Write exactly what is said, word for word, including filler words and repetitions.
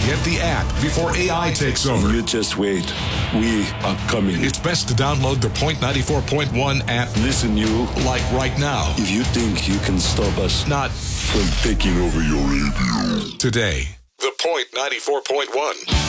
Get the app before A I takes over. You just wait. We are coming. It's best to download the Point ninety-four point one app. Listen, you. Like right now. If you think you can stop us Not from taking over your radio. today. The Point ninety-four point one.